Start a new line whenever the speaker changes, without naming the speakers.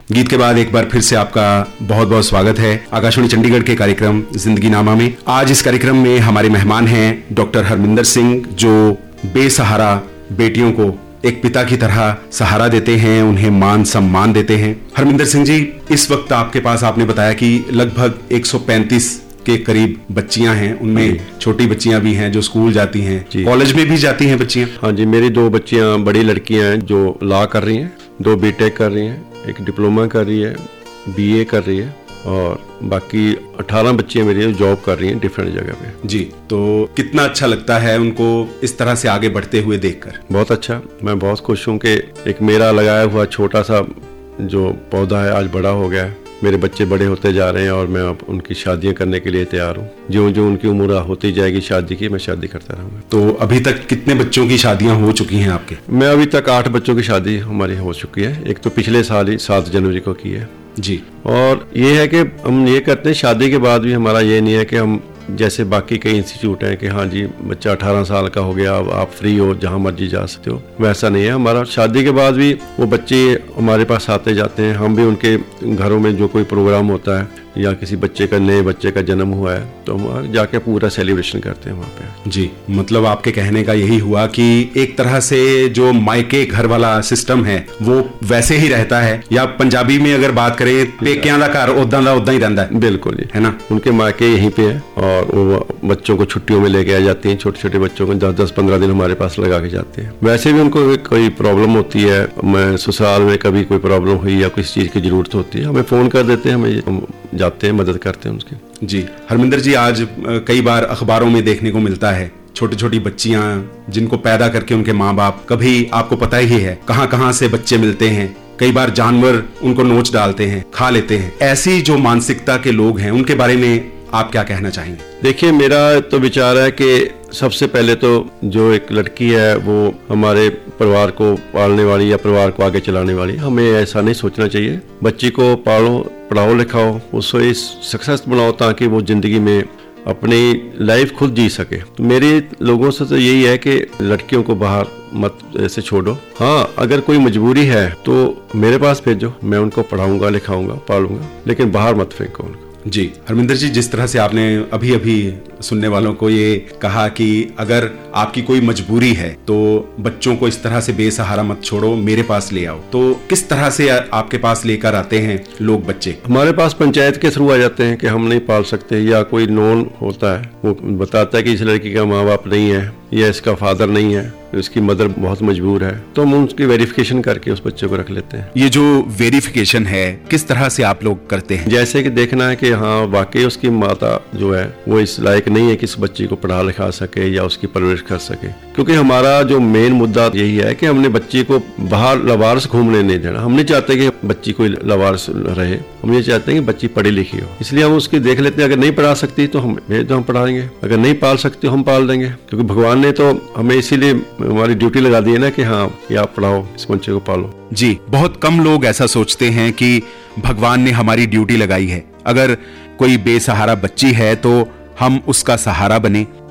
गीत के बाद एक बार फिर से आपका बहुत बहुत स्वागत है आकाशवाणी चंडीगढ़ के कार्यक्रम जिंदगी नामा में। आज इस कार्यक्रम में हमारे मेहमान हैं डॉक्टर हरमिंदर सिंह, जो बेसहारा बेटियों को एक पिता की तरह सहारा देते हैं, उन्हें मान सम्मान देते हैं। हरमिंदर सिंह जी, इस वक्त आपके पास, आपने बताया कि लगभग 135 के करीब बच्चियां हैं, उनमें छोटी बच्चियां भी हैं जो स्कूल जाती हैं, कॉलेज में भी जाती हैं बच्चियां।
हाँ जी, मेरी 2 बच्चियां बड़ी लड़कियां हैं जो लॉ कर रही हैं, 2 बीटेक कर रही हैं, एक डिप्लोमा कर रही है, बीए कर रही है, और बाकी 18 बच्चियां मेरी जॉब कर रही हैं डिफरेंट जगह पे।
जी, तो कितना अच्छा लगता है उनको इस तरह से आगे बढ़ते हुए देखकर?
बहुत अच्छा, मैं बहुत खुश हूँ कि एक मेरा लगाया हुआ छोटा सा जो पौधा है आज बड़ा हो गया है। मेरे बच्चे बड़े होते जा रहे हैं और मैं अब उनकी शादियां करने के लिए तैयार हूँ। जो जो उनकी उम्र होती जाएगी शादी की, मैं शादी करता रहूँगा।
तो अभी तक कितने बच्चों की शादियां हो चुकी हैं आपके?
मैं अभी तक 8 बच्चों की शादी हमारी हो चुकी है। एक तो पिछले साल ही 7 जनवरी को की है
जी।
और ये है कि हम ये करते हैं, शादी के बाद भी हमारा ये नहीं है कि हम जैसे बाकी कई इंस्टीट्यूट हैं कि हाँ जी बच्चा 18 साल का हो गया, अब आप फ्री हो, जहाँ मर्जी जा सकते हो, वैसा नहीं है हमारा। शादी के बाद भी वो बच्चे हमारे पास आते जाते हैं, हम भी उनके घरों में जो कोई प्रोग्राम होता है या किसी बच्चे का, नए बच्चे का जन्म हुआ है, तो हम जाके पूरा सेलिब्रेशन करते हैं वहाँ पे।
जी, मतलब आपके कहने का यही हुआ कि एक तरह से जो मायके घर वाला सिस्टम है वो वैसे ही रहता है, या पंजाबी में अगर बात करें, पेकियां दा घर उदा दा उदा ही रहता है।
बिल्कुल जी,
है ना।
उनके मायके यहीं पे है और वो बच्चों को छुट्टियों में लेके आ जाती हैं, छोटे छोटे बच्चों को 10-15 दिन हमारे पास लगा के जाते हैं। वैसे भी उनको कोई प्रॉब्लम होती है, मैं ससुराल में कभी कोई प्रॉब्लम हुई या किसी चीज़ की जरूरत होती है, हमें फ़ोन कर देते हैं, हम जाते हैं, मदद करते हैं उसकी।
जी हरमिंदर जी, आज कई बार अखबारों में देखने को मिलता है छोटी छोटी बच्चियां जिनको पैदा करके उनके माँ बाप, कभी आपको पता ही है कहाँ कहाँ से बच्चे मिलते हैं, कई बार जानवर उनको नोच डालते हैं, खा लेते हैं। ऐसी जो मानसिकता के लोग हैं उनके बारे में आप क्या कहना चाहेंगे?
देखिए, मेरा तो विचार है कि सबसे पहले तो जो एक लड़की है वो हमारे परिवार को पालने वाली या परिवार को आगे चलाने वाली, हमें ऐसा नहीं सोचना चाहिए। बच्ची को पालो, पढ़ाओ लिखाओ, उसको सक्सेस बनाओ ताकि वो जिंदगी में अपनी लाइफ खुद जी सके। तो मेरे लोगों से तो यही है कि लड़कियों को बाहर मत ऐसे छोड़ो। हाँ, अगर कोई मजबूरी है तो मेरे पास भेजो, मैं उनको पढ़ाऊंगा, लिखाऊंगा, पालूंगा, लेकिन बाहर मत फेंको उनको।
जी हरमिंदर जी, जिस तरह से आपने अभी अभी सुनने वालों को ये कहा कि अगर आपकी कोई मजबूरी है तो बच्चों को इस तरह से बेसहारा मत छोड़ो, मेरे पास ले आओ, तो किस तरह से आपके पास लेकर आते हैं लोग बच्चे?
हमारे पास पंचायत के थ्रू आ जाते हैं कि हम नहीं पाल सकते, या कोई नॉन होता है वो बताता है कि इस लड़की का माँ बाप नहीं है या इसका फादर नहीं है, इसकी मदर बहुत मजबूर है, तो हम उसकी वेरिफिकेशन करके उस बच्चे को रख लेते हैं।
ये जो वेरिफिकेशन है किस तरह से आप लोग करते हैं?
जैसे कि देखना है कि हाँ वाकई उसकी माता जो है वो इस लायक नहीं है कि इस बच्ची को पढ़ा लिखा सके या उसकी परवरिश कर सके। क्योंकि हमारा जो मेन मुद्दा यही है कि हमने बच्ची को बाहर लवारस घूमने नहीं देना। हम नहीं चाहते कि बच्ची कोई लवारस रहे, हम ये चाहते हैं कि बच्ची पढ़ी लिखी हो। इसलिए हम उसकी देख लेते हैं, अगर नहीं पढ़ा सकती तो हम भेज दो, हम पढ़ाएंगे, अगर नहीं पाल सकते हम पाल देंगे। क्योंकि भगवान ने तो हमें इसीलिए हमारी ड्यूटी लगा दी है ना कि हाँ कि आप पढ़ाओ, इस बच्चे को पालो।
जी, बहुत कम लोग ऐसा सोचते हैं कि भगवान ने हमारी ड्यूटी लगाई है, अगर कोई बेसहारा बच्ची है तो हम उसका सहारा बने,